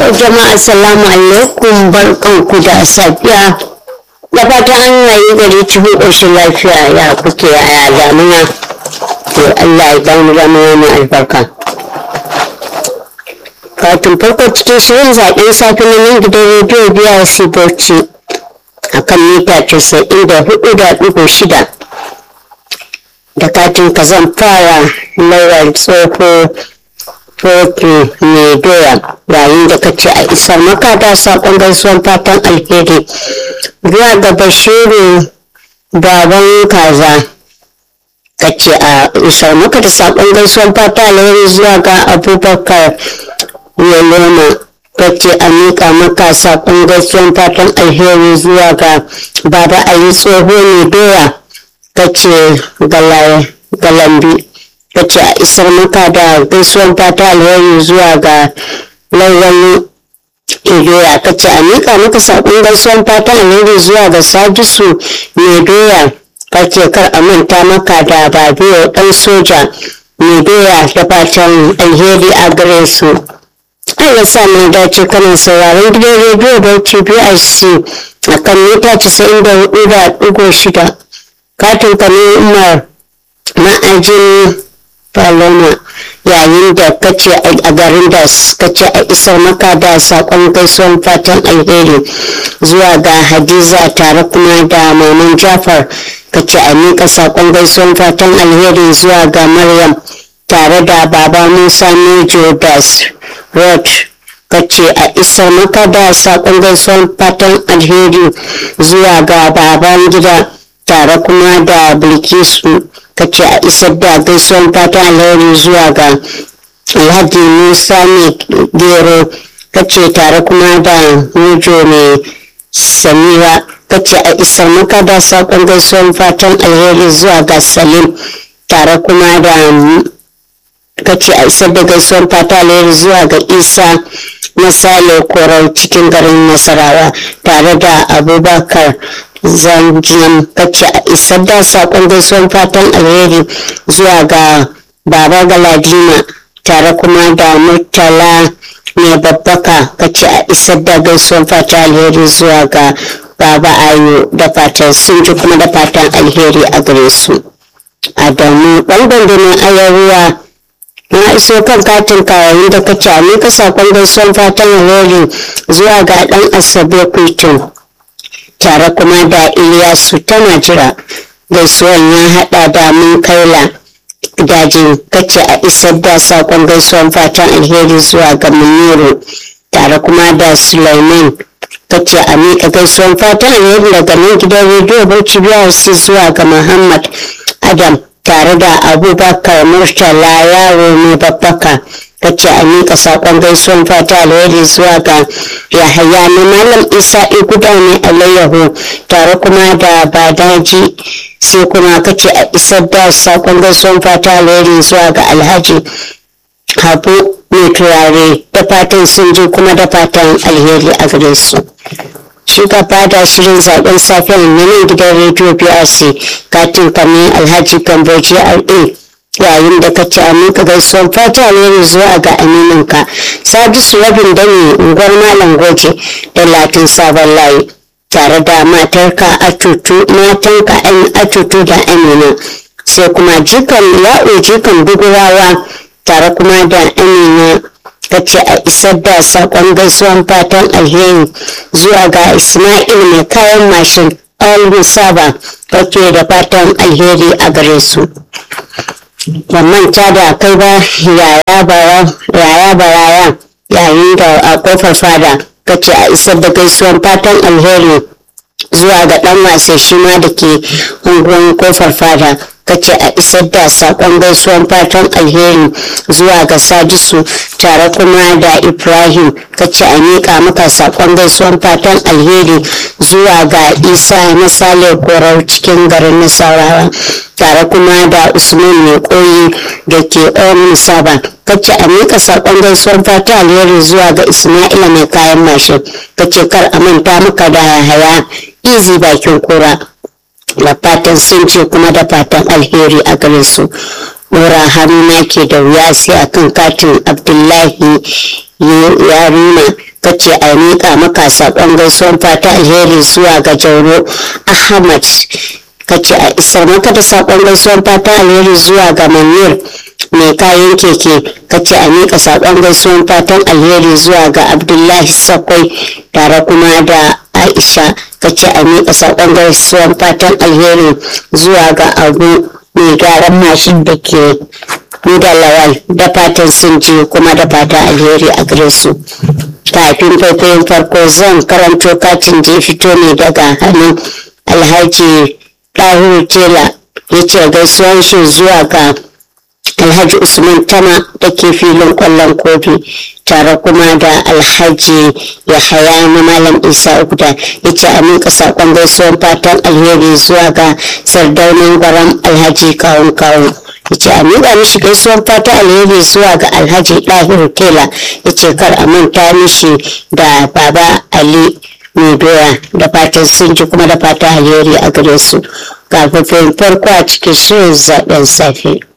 Jama'a assalamu alaikum, barkanku da safiya. Da fatan an yayi gari cikin ƙoshin lafiya, ya kuke a damuna. To Allah ya ba mu damuna mai albarka. Katin farko cikin shirin zaɓen safe na nan gidan rediyo biya su Bauchi a kan mita 94.6. Da katin ka zan fara lawal tsoho Foki mai doya yayin da kace a isar maka da saƙon gaisuwan fatan alheri zuwa ga Bashiru baban kaza. Kace a isar maka da saƙon gaisuwan fatan alheri zuwa ga Abubakar Yeloma. Kace a miƙa maka saƙon gaisuwan fatan alheri zuwa ga Baba Ayi tsoho mai doya. Kace galambi. Kace a isar maka da gaisuwan fata alheri zuwa ga lauyan doya. Kace a miƙa maka saƙon gaisuwan fata alheri zuwa ga Sadisu mai doya. Kace kar a manta maka da Babiyo ɗan soja mai doya da fatan alheri a gare su. Allah sa mai dace kanan sauraron gidan rediyo Bauchi BRC a kan mita 94.6. Katin kanin Umar ma'ajin Paloma yayin da kace a garin da kace a isar maka da sakon gaisuwan fatan alheri zuwa ga Hadiza tare kuma da Maman Jafar. Kace a mika sakon gaisuwan fatan alheri zuwa ga Maryam tare da Baba Musa Mejo Das Road. Kace a isar maka da sakon gaisuwan fatan alheri zuwa ga Baban Gida tare kuma da Bilkisu. Kace a isar da gaisuwan fatan alheri zuwa ga Alhaji Musa mai gero. Kace tare kuma da Mujo mai Samira. Kace a isar maka da sakon gaisuwan fatan alheri zuwa ga Salim tare kuma da kace a isar da gaisuwan fatan alheri zuwa ga Isa Masale Korau cikin garin Nasarawa tare da Abubakar Zanjiyan. Kace a isar da sakon gaisuwan fatan alheri zuwa ga Baba Galadima tare kuma da Murtala mai babbaka. Kace a isar da gaisuwan fatan alheri zuwa ga Baba Ayo da fatan sun ji kuma da fatan alheri a gare su. Adamu ɗan gandumin ayaruwa na iso kan katin yayin da kace a mika sakon gaisuwan fatan alheri zuwa ga ɗan Asabe Kuitun tare kuma da Iliyasu tana jira. Gaisuwan ya hada da mun kaila dajin. Kace a isar da sakon gaisuwan fatan alheri zuwa ga Muniru tare kuma da Sulaiman. Kace a miƙa gaisuwan fatan alheri daga nan gidan rediyo Bauchi BRC zuwa ga Muhammad Adam tare da Abubakar Murtala yaro mai babbaka. Kace a miƙa saƙon gaisuwan fata alheri zuwa ga Yahaya na Malam Isa Iguda mai alayyahu tare kuma da Badaji. Sai kuma kace a isar da saƙon gaisuwan fata alheri zuwa ga Alhaji Habu mai turare da fatan sun ji kuma da fatan alheri a gare su. Shugaba da shirin zaben safiyar nan gidan rediyo BRC katin kame Alhaji Gamboji RA yayin da kace a mika gaisuwan fata alheri zuwa ga amininka Sadisu Rabin Dani unguwar Malam Goje da Latin Sabon Layi tare da matanka Atutu da Amina. Sai kuma jikan Dugurawa tare kuma da Amina. Kace a isar da sakon gaisuwan fatan alheri zuwa ga Ismail mai kayan mashin Alwi Saba. Kake da fatan alheri a gare su. Ban manta da kai ba yaya baraya yayin da a kofar fada. Kace a isar da gaisuwan fatan alheri zuwa ga dan wasa shi ma da ke unguwan kofar fada. Kace a isar da sakon gaisuwan fatan alheri zuwa ga Sadisu tare kuma da Ibrahim. Kace a miƙa maka sakon gaisuwan fatan alheri zuwa ga Isa Masale Korau cikin garin Nasarawa tare kuma da Usman mai koyi da ke Omin Saba. Kace a miƙa sakon gaisuwan fatan alheri zuwa ga Ismaila mai kayan mashin. Kace kar a manta maka da Yahaya Izi bakin kura. Da fatan sun ce kuma da fatan alheri a gare su. Ɗora haruna ke da wuya sai akan katin Abdullahi Yarima kace a miƙa maka saƙon gaisuwan fata alheri zuwa ga Jauro Ahmad, kace a isar maka da saƙon gaisuwan fata alheri zuwa ga Manir mai kayan keke, kace a miƙa saƙon gaisuwan fatan alheri zuwa ga Abdullahi Sakwai tare kuma da Aisha, kace a miƙa saƙon gaisuwan fatan alheri zuwa ga Abu mai gyaran mashin da ke da Lawal, da fatan sun ji kuma da fata alheri a gare su. Kafin faifayin farko zan karanto katin da ya fito ne daga hannun Alhaji Ɗahiru Tela, ya ce gaisuwan shi zuwa ga Alhaji Usman Tama da ke filin ƙwallon kofi tare kuma da Alhaji Yahaya na Malam Isa Uguda, ya ce a miƙa saƙon gaisuwan fatan alheri zuwa ga Sardaunin Gwaram Alhaji Kawun Kawun, ya ce a miƙa mishi gaisuwan fatan alheri zuwa ga Alhaji Ɗahiru Tela, ya ce kar a manta mishi da Baba Ali mai doya, da fatan sun ji kuma da fatan alheri a gare su. Ga farko a cikin shirin zaɓen safe.